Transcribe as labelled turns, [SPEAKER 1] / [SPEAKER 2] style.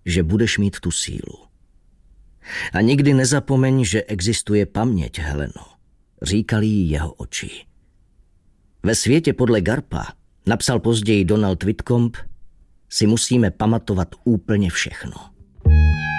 [SPEAKER 1] že budeš mít tu sílu. A nikdy nezapomeň, že existuje paměť, Heleno, říkali jí jeho oči. Ve světě podle Garpa, napsal později Donald Whitcomb, si musíme pamatovat úplně všechno.